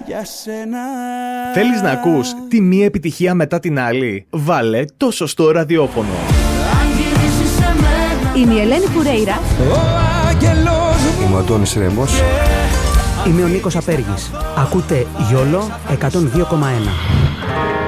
για σένα. Θέλεις να ακούς τη μία επιτυχία μετά την άλλη? Βάλε το σωστό ραδιόφωνο. Είμαι η Ελένη Φουρέιρα. Είμαι ο Αντώνης Ρέμος. Είμαι ο Νίκος Απέργης. Ακούτε YOLO 102,1.